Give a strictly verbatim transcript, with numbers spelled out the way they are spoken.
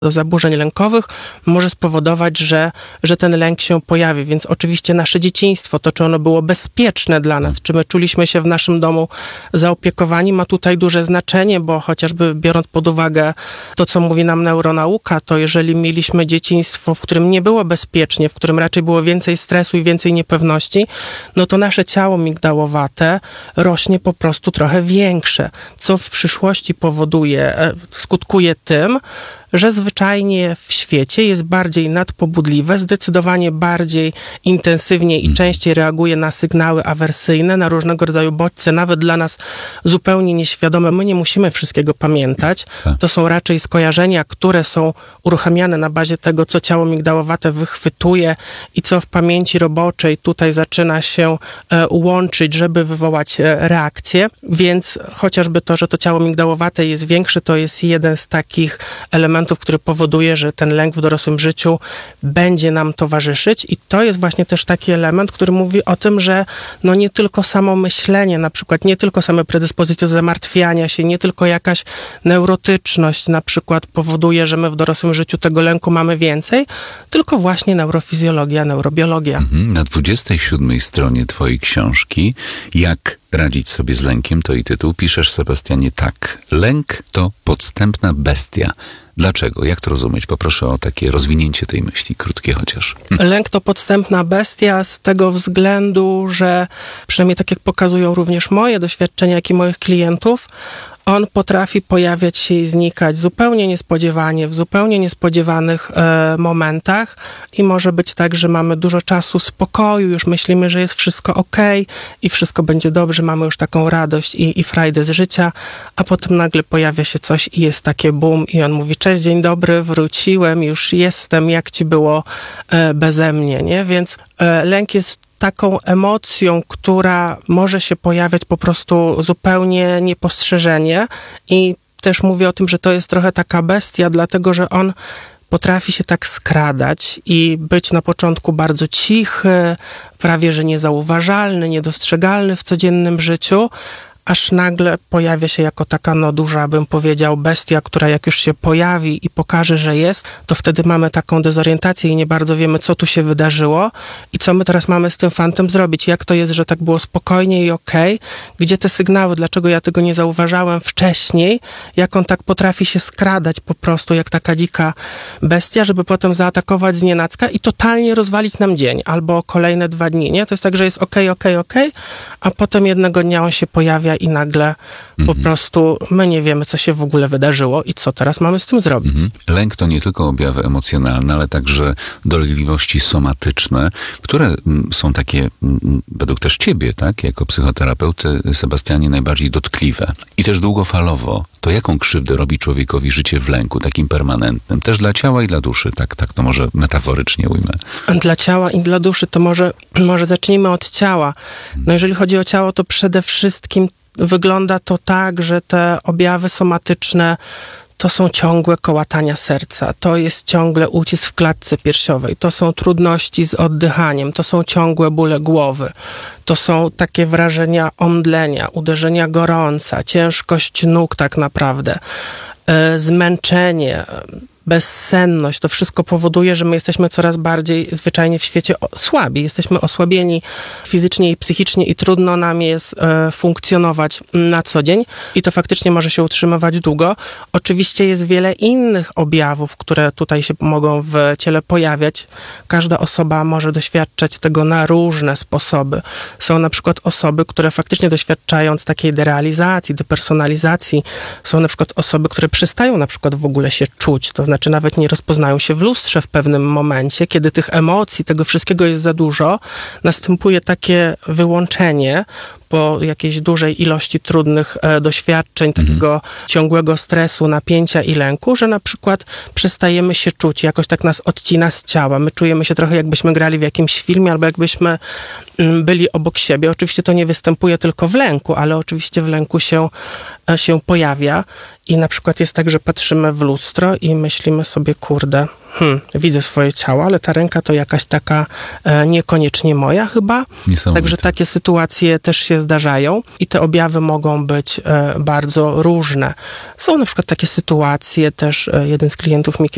do zaburzeń lękowych może spowodować, że, że ten lęk się pojawi. Więc oczywiście nasze dzieciństwo, to czy ono było bezpieczne dla nas, czy my czuliśmy się w naszym domu zaopiekowani, ma tutaj duże znaczenie, bo chociażby biorąc pod uwagę to, co mówi nam neuronauka, to jeżeli mieliśmy dzieciństwo, w którym nie było bezpiecznie, w którym raczej było więcej stresu i więcej niepewności, no to nasze ciało migdałowate rośnie po prostu trochę większe, co w przyszłości powoduje, skutkuje tym, że zwyczajnie w świecie jest bardziej nadpobudliwe, zdecydowanie bardziej intensywnie i częściej reaguje na sygnały awersyjne, na różnego rodzaju bodźce, nawet dla nas zupełnie nieświadome. My nie musimy wszystkiego pamiętać. To są raczej skojarzenia, które są uruchamiane na bazie tego, co ciało migdałowate wychwytuje i co w pamięci roboczej tutaj zaczyna się e, łączyć, żeby wywołać e, reakcję. Więc chociażby to, że to ciało migdałowate jest większe, to jest jeden z takich elementów, który powoduje, że ten lęk w dorosłym życiu będzie nam towarzyszyć i to jest właśnie też taki element, który mówi o tym, że no nie tylko samo myślenie, na przykład nie tylko same predyspozycje do zamartwiania się, nie tylko jakaś neurotyczność na przykład powoduje, że my w dorosłym życiu tego lęku mamy więcej, tylko właśnie neurofizjologia, neurobiologia. Mhm. Na dwudziestej siódmej stronie twojej książki Jak radzić sobie z lękiem, to i tytuł, piszesz, Sebastianie, tak. Lęk to podstępna bestia. Dlaczego? Jak to rozumieć? Poproszę o takie rozwinięcie tej myśli, krótkie chociaż. Lęk to podstępna bestia z tego względu, że przynajmniej tak jak pokazują również moje doświadczenia, jak i moich klientów, on potrafi pojawiać się i znikać zupełnie niespodziewanie, w zupełnie niespodziewanych e, momentach i może być tak, że mamy dużo czasu spokoju, już myślimy, że jest wszystko okej i wszystko będzie dobrze, mamy już taką radość i, i frajdę z życia, a potem nagle pojawia się coś i jest takie boom i on mówi: cześć, dzień dobry, wróciłem, już jestem, jak ci było e, beze mnie, nie? Więc e, lęk jest taką emocją, która może się pojawiać po prostu zupełnie niepostrzeżenie i też mówię o tym, że to jest trochę taka bestia, dlatego że on potrafi się tak skradać i być na początku bardzo cichy, prawie że niezauważalny, niedostrzegalny w codziennym życiu, aż nagle pojawia się jako taka, no duża, bym powiedział, bestia, która jak już się pojawi i pokaże, że jest, to wtedy mamy taką dezorientację i nie bardzo wiemy, co tu się wydarzyło i co my teraz mamy z tym fantem zrobić. Jak to jest, że tak było spokojnie i okej? Gdzie te sygnały? Dlaczego ja tego nie zauważałem wcześniej? Jak on tak potrafi się skradać po prostu, jak taka dzika bestia, żeby potem zaatakować znienacka i totalnie rozwalić nam dzień albo kolejne dwa dni, nie? To jest tak, że jest okej, okej, okej, a potem jednego dnia on się pojawia i nagle mm-hmm. po prostu my nie wiemy, co się w ogóle wydarzyło i co teraz mamy z tym zrobić. Mm-hmm. Lęk to nie tylko objawy emocjonalne, ale także dolegliwości somatyczne, które m, są takie, m, według też ciebie, tak, jako psychoterapeuty, Sebastianie, najbardziej dotkliwe. I też długofalowo. To jaką krzywdę robi człowiekowi życie w lęku, takim permanentnym? Też dla ciała i dla duszy, tak, tak to może metaforycznie ujmę. Dla ciała i dla duszy to może, może zacznijmy od ciała. No jeżeli chodzi o ciało, to przede wszystkim wygląda to tak, że te objawy somatyczne to są ciągłe kołatania serca, to jest ciągle ucisk w klatce piersiowej, to są trudności z oddychaniem, to są ciągłe bóle głowy, to są takie wrażenia omdlenia, uderzenia gorąca, ciężkość nóg tak naprawdę, yy, zmęczenie, bezsenność, to wszystko powoduje, że my jesteśmy coraz bardziej zwyczajnie w świecie słabi. Jesteśmy osłabieni fizycznie i psychicznie i trudno nam jest e, funkcjonować na co dzień i to faktycznie może się utrzymywać długo. Oczywiście jest wiele innych objawów, które tutaj się mogą w ciele pojawiać. Każda osoba może doświadczać tego na różne sposoby. Są na przykład osoby, które faktycznie doświadczając takiej derealizacji, depersonalizacji, są na przykład osoby, które przestają na przykład w ogóle się czuć, to znaczy nawet nie rozpoznają się w lustrze w pewnym momencie, kiedy tych emocji, tego wszystkiego jest za dużo, następuje takie wyłączenie po jakiejś dużej ilości trudnych e, doświadczeń, mhm. takiego ciągłego stresu, napięcia i lęku, że na przykład przestajemy się czuć, jakoś tak nas odcina z ciała. My czujemy się trochę jakbyśmy grali w jakimś filmie albo jakbyśmy mm, byli obok siebie. Oczywiście to nie występuje tylko w lęku, ale oczywiście w lęku się, e, się pojawia i na przykład jest tak, że patrzymy w lustro i myślimy sobie, kurde, hmm, widzę swoje ciało, ale ta ręka to jakaś taka e, niekoniecznie moja chyba. Także takie sytuacje też się zdarzają i te objawy mogą być e, bardzo różne. Są na przykład takie sytuacje też, e, jeden z klientów mi